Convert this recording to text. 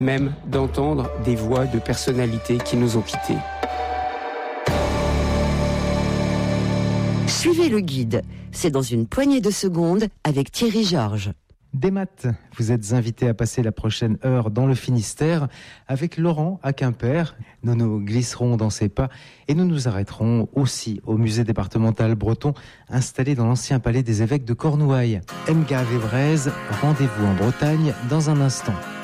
même d'entendre des voix de personnalités qui nous ont quittés. Suivez le guide, c'est dans une poignée de secondes avec Thierry Georges. Des maths, vous êtes invité à passer la prochaine heure dans le Finistère avec Laurent à Quimper. Nous nous glisserons dans ses pas et nous nous arrêterons aussi au musée départemental breton installé dans l'ancien palais des évêques de Cornouailles. Mgave et Braise, rendez-vous en Bretagne dans un instant.